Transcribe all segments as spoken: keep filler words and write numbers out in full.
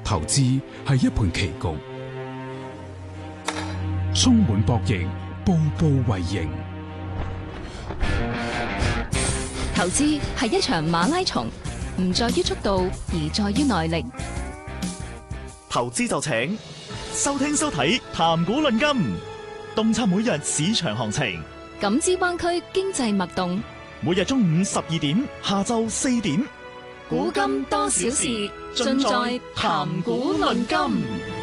投資係一盤棋局，充滿博弈，步步為營。 投資係一場馬拉松，唔在於速度，而在於耐力。 投資就請收聽收睇談股論金，洞察每日市場行情， 感知灣區經濟脈動。 每日中午十二點，下晝四點， 股金多少事，盡在談股論金。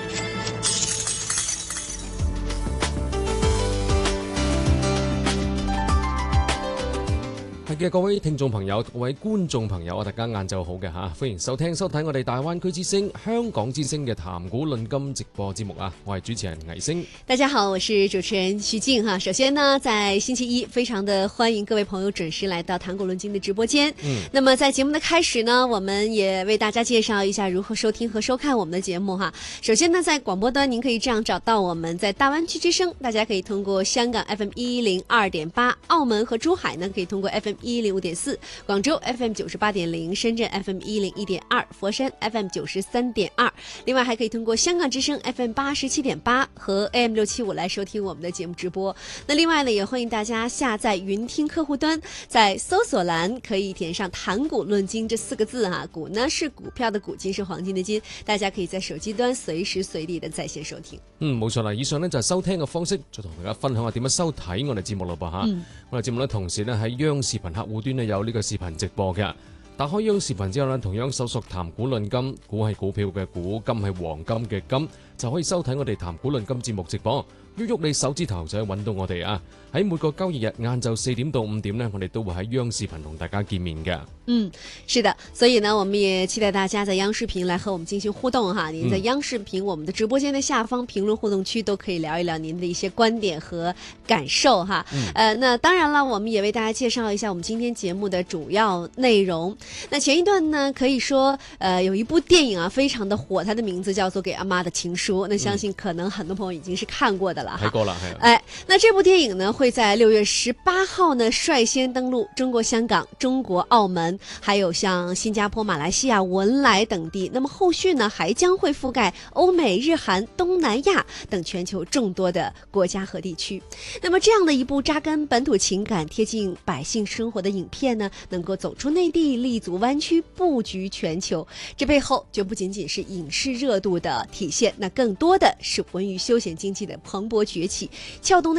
係嘅，各位聽眾朋友、各位觀眾朋友，大家晏晝好嘅吓，歡迎收聽收睇我哋大灣區之聲、香港之聲嘅談股論金直播節目啊！我係主持人倪星。 大家好，我是主持人徐靜哈。首先呢，在星期一，非常的歡迎各位朋友準時來到談股論金的直播間。嗯，那麼在節目的開始呢，我們也為大家介紹一下如何收聽和收看我們的節目哈。首先呢，在廣播端您可以這樣找到我們，在大灣區之聲，大家可以通過香港 F M 一零二點八，澳門和珠海呢可以通過 F M 一零五點四，廣州 F M 九十八點零，深圳 F M 一零一點二，佛山 F M 九十三點二。另外還可以通過香港之聲 F M 八十七點八和 A M 六七五來收聽我們的節目直播。那另外呢，也歡迎大家下載雲聽客戶端，在搜索欄可以填上談股論金這四個字哈，股呢是股票的股，金是黃金的金，大家可以在手機端隨時隨地的在線收聽。 嗯，冇錯啦，以上呢就係收聽嘅方式，就同大家分享下點樣收睇我哋節目咯噃吓。嗯、我哋節目呢同時呢喺央視頻客戶端呢有呢個視頻直播嘅。打開央視頻之後呢，同樣搜索談股論金，股係股票嘅股，金係黃金嘅金，就可以收睇我哋談股論金節目直播。喐喐你手指頭就可以揾到我哋啊！喺每個交易日晏晝四點到五點呢，我哋都會喺央視頻同大家見面嘅。 嗯，是的，所以呢，我們也期待大家在央視頻來和我們進行互動哈。您在央視頻我們的直播間的下方評論互動區都可以聊一聊您的一些觀點和感受哈。嗯、呃，那當然了，我們也為大家介紹一下我們今天節目的主要內容。那前一段呢，可以說，呃，有一部電影啊，非常的火，它的名字叫做《給阿媽的情書》。那相信可能很多朋友已經是看過的了。 睇過啦，係。 哎，那這部電影呢，會在六月十八號呢率先登陸中國香港、中國澳門，還有像新加坡、馬來西亞、文萊等地。那麼後續呢，還將會覆蓋歐美、日韓、東南亞等全球眾多的國家和地區。那麼這樣的一部扎根本土情感、貼近百姓生活的影片呢，能夠走出內地，立足灣區，布局全球。這背後就不僅僅是影視熱度的體現，那更多的是文娛休閒經濟的蓬勃崛起，撬動